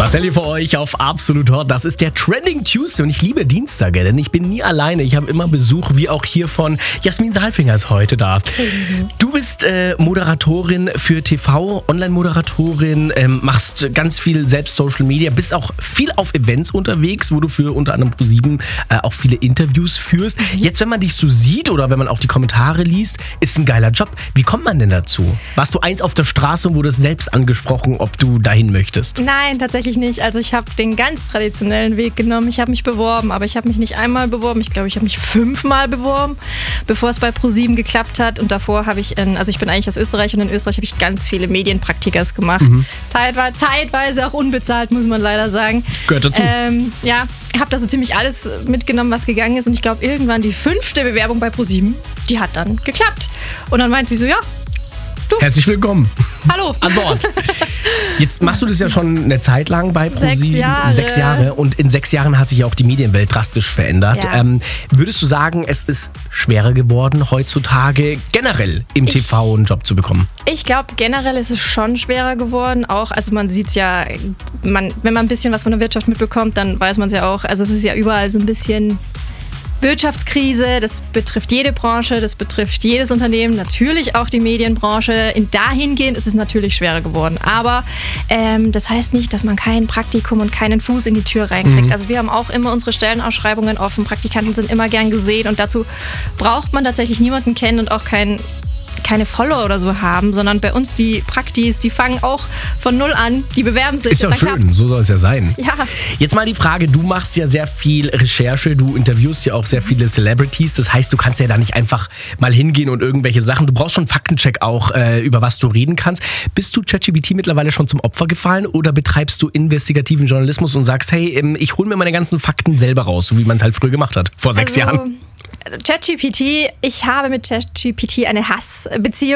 Marcel hier für euch auf Absolut Hot. Das ist der Trending Tuesday und ich liebe Dienstage, denn ich bin nie alleine. Ich habe immer Besuch, wie auch hier von Jasmin Saalfinger ist heute da. Du bist Moderatorin für TV, Online-Moderatorin, machst ganz viel selbst Social Media, bist auch viel auf Events unterwegs, wo du für unter anderem ProSieben auch viele Interviews führst. Jetzt, wenn man dich so sieht oder wenn man auch die Kommentare liest, ist ein geiler Job. Wie kommt man denn dazu? Warst du eins auf der Straße und wurdest selbst angesprochen, ob du dahin möchtest? Nein, tatsächlich nicht. Also ich habe den ganz traditionellen Weg genommen. Ich habe mich beworben, aber ich habe mich nicht einmal beworben. Ich glaube, ich habe mich 5-mal beworben, bevor es bei ProSieben geklappt hat. Und davor habe ich, ich bin eigentlich aus Österreich und in Österreich habe ich ganz viele Medienpraktikas gemacht. Zeitweise auch unbezahlt, muss man leider sagen. Gehört dazu. Ich habe da so ziemlich alles mitgenommen, was gegangen ist. Und ich glaube, irgendwann die 5. Bewerbung bei ProSieben, die hat dann geklappt. Und dann meinte sie so, ja, du. Herzlich willkommen. Hallo. An Bord. Jetzt machst du das ja schon eine Zeit lang bei ProSieben. 6 Jahre. 6 Jahre. Und in 6 Jahren hat sich ja auch die Medienwelt drastisch verändert. Ja. Würdest du sagen, es ist schwerer geworden, heutzutage generell im TV einen Job zu bekommen? Ich glaube, generell ist es schon schwerer geworden. Auch, also man sieht es ja, wenn man ein bisschen was von der Wirtschaft mitbekommt, dann weiß man es ja auch. Also es ist ja überall so ein bisschen Wirtschaftskrise, das betrifft jede Branche, das betrifft jedes Unternehmen, natürlich auch die Medienbranche. Dahingehend ist es natürlich schwerer geworden. Aber das heißt nicht, dass man kein Praktikum und keinen Fuß in die Tür reinkriegt. Also wir haben auch immer unsere Stellenausschreibungen offen. Praktikanten sind immer gern gesehen und dazu braucht man tatsächlich niemanden kennen und auch keine Follower oder so haben, sondern bei uns die Praktis, die fangen auch von 0 an, die bewerben sich. Ist ja schön, so soll es ja sein. Ja. Jetzt mal die Frage, du machst ja sehr viel Recherche, du interviewst ja auch sehr viele Celebrities, das heißt, du kannst ja da nicht einfach mal hingehen und irgendwelche Sachen, du brauchst schon einen Faktencheck auch, über was du reden kannst. Bist du ChatGPT mittlerweile schon zum Opfer gefallen oder betreibst du investigativen Journalismus und sagst, hey, ich hole mir meine ganzen Fakten selber raus, so wie man es halt früher gemacht hat, vor 6 Jahren? ChatGPT, ich habe mit ChatGPT eine Hassbeziehung.